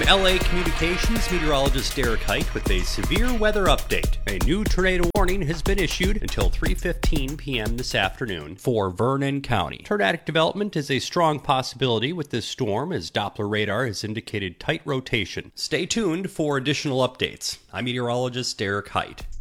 LA Communications meteorologist Derek Height with a severe weather update. A new tornado warning has been issued until 3:15 p.m. this afternoon for Vernon County. Tornadic development is a strong possibility with this storm as Doppler radar has indicated tight rotation. Stay tuned for additional updates. I'm meteorologist Derek Height.